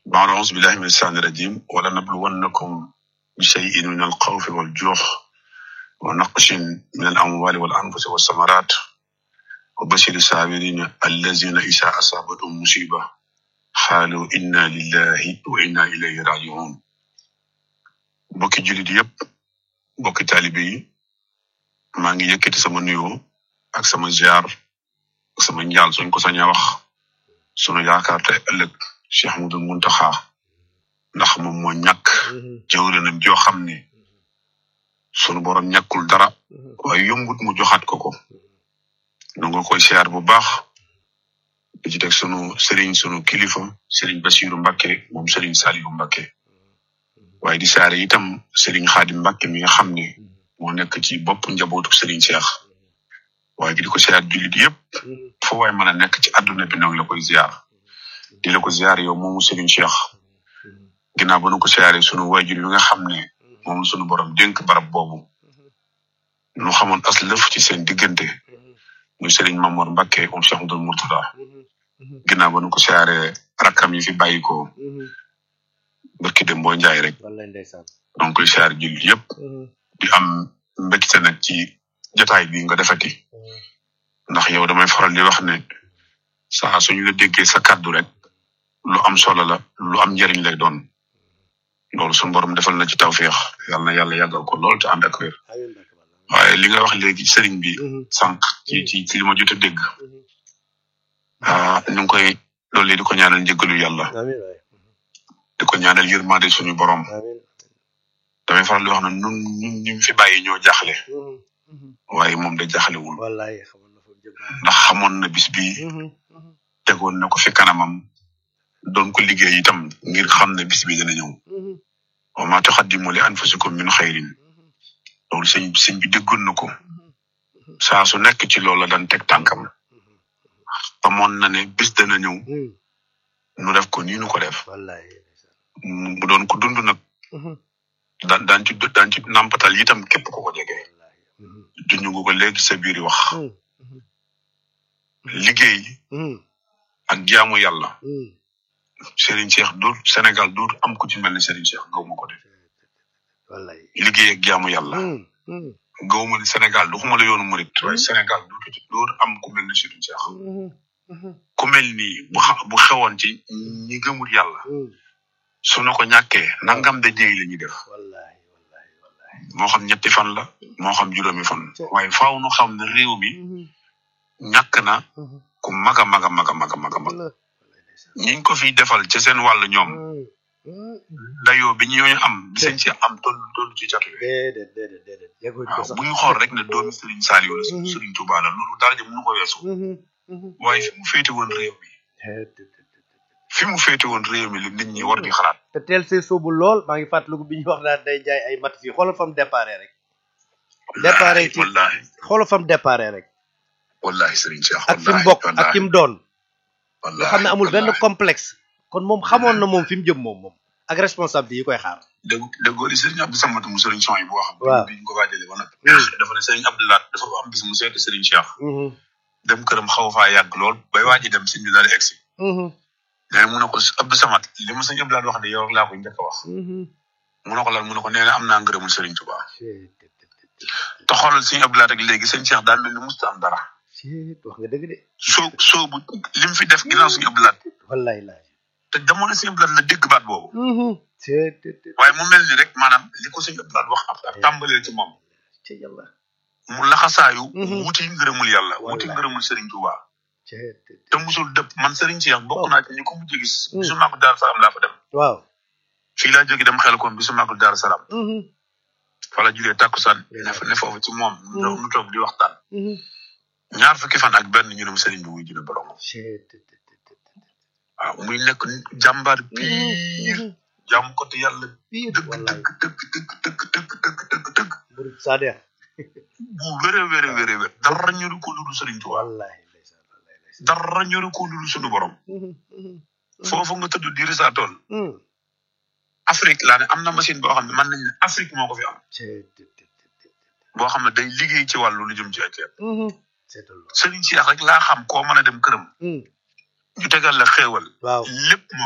بعد أعوذ بالله من الشيطان الرجيم ولنبلونكم بشيء من الخوف والجوع ونقص من الأموال والأنفس والثمرات وبشر الصابرين الذين إذا أصابتهم مصيبة قالوا إنا لله وإنا إليه راجعون. bokki julit yépp bokki taalibe yi maa ngi yëkkati sama nuyoo ak sama ziar ak sama njaal suñ ko saña wax sunu yaakaar te ëllëg Cheikh Ahmadul Muntaxa ndax moom moo ñàkk jëwrinam joo xam ne sunu borom ñàkkul dara waaye yombut mu joxaat ko nu nga koy ziar bu baax di ci teg sunu sëriñ sunu kilifa sëriñ Basiru Mbakke moom sëriñ Salihu Mbakke waaye di saare itam sëriñ Xaadim Mbakke mi nga xam ne moo nekk ci bopp njabootu sëriñ Cheikh waaye di ko ziar julit yépp fo waay mën a nekk ci àdduna bi nag la koy ziar di la ko ziar yow moomu sëriñ Cheikh ginnaaw ba nu ko ziaree sunu waajur yi nga xam ne moom sunu borom dénk barab boobu nu xamoon as lëf ci seen diggante muy sëriñ Mamor Mbakke moom Cheikh Abdoul Mourtada ginnaaw ba nu ko ziaree rakkam yi fi bàyyi ko barki dem boo njaay rek donc koy ziar julit yépp di am mbégte nag ci jotaay bi nga defati ndax yow damay faral di wax ne saa suñu la déggee sa kaddu rek lu am solo la lu am njariñ lay doon loolu suñu borom defal na ci tawfeex yàlla na yàlla yàggal ko lool te ànd ak wér waaye li nga wax léegi sëriñ bi sànq ci li ma jot a dégg ñu ngi koy loolu di ko ñaanal njëggalu yàlla di ko ñaanal yërmande suñu borom damay faral di wax ne ñun ñu fi bàyyi ñoo jaaxle waaye moom da jaaxlewul ndax xamoon na bis bi tegoon na ko fi kanamam doon ko liggéey itam ngir xam ne bis bi dana ñëw wa ma tuqaddimu li anfusikum min xayrin loolu sëñ bi déggoon na ko saa su nekk ci loolu la daan teg tànkam xamoon na ne bis dana ñëw nu def ko nii nu ko def mu doon ko dund nag daan ci nampatal itam képp ko ko jege duñu ko léegi sa biir wax liggéey ak jaamu yàlla Serigne Cheikh dur Sénégal dur am ku ci mel ni Serigne Cheikh gaw ma ko def liggéey ak jaamu yàlla gaw ma ni Sénégal du xuma la yoonu murit waaye Sénégal dur am ku mel ni Serigne Cheikh ku mel ni bu xewoon ci ñi gëmul yàlla su na ko ñàkkee nangam de jéey la ñuy def moo xam ñetti fan la moo xam juróomi fan waaye faaw nu xam ne réew mi ñàkk na ku maga ñiñ ko fi defal ci seen wàll ñoom dayoo bi ñooñu am bi seen ci am toll ci catu waaw bu ñu xool rek ne doomi Serigne Saliou la Serigne Touba la loolu dara jëm mënu ko weesu waaye fi mu féete woon réew mi li nit ñi war di xalaat te teel see soobu lool maa ngi fàttaliku bi ñu wax naan day jaay ay mat fii xoolal fam déparé rek xoolal fam déparé rek wallahi Serigne Cheikh ak fi mu bokk ak ki mu doon nga xam ne amul benn complexe kon moom xamoon na moom fi mu jëm moom ak responsabilité yi koy xaar déggoo di Serigne Abdou Samad mu Serigne Son yi bu wax bi ñu ko waajalee ba nag dafa ne Serigne Abdoulaye dafa am bis mu seeti Serigne Cheikh dem këram xaw faa yàgg lool bay waaji dem sëñ bi daal di egsi nee mu ne ko Abdou Samad li ma sëñ Abdoulaye wax de yow laa ko njëkk a wax mu ne ko lan mu ne ko nee na am naa ngërëmul Serigne Touba te xoolal sëñ Abdoulaye rek léegi sëñ Cheikh daal mel ni musta am dara wax nga dëgg de soo bu lim fi def ginnaaw sëñ Abdoulaye wallahi laaj te jamono sëñ Abdoulaye la dégg baat boobu waaye mu mel ni rek maanaam li ko sëñ Abdoulaye wax ak tàmbaleel ci moom mu laxasaayu wuti ngërëmul yàlla wuti ngërëmul Serigne Touba te musul dëpp man Serigne Cheikh bokk naa ci ñi ko mujj gis bisu màggu Daaru Salaam laa fa dem waaw fii laa jóge dem xel koom bisu màggu Daaru Salaam fa la julee takkusaan ne foofu ci moom nu toog di waxtaan ñaar fukki fan ak benn ñu dem Serigne bi wuy jina borom waaw muy nekk jàmbaar piir jàmm côté yàlla dëgg bu wéré dara ñëru ko lu Serigne Touba dara ñëru ko lu sunu borom foofu nga tëdd di risaatoon Afrique laa ne am na machine boo xam ne man nañ ne Afrique moo ko fi am boo xam ne day liggéey ci wàllu lu jëm ci ay ceeb Serigne Cheikh rek laa xam koo mën a dem këram ñu tegal la xéewal lépp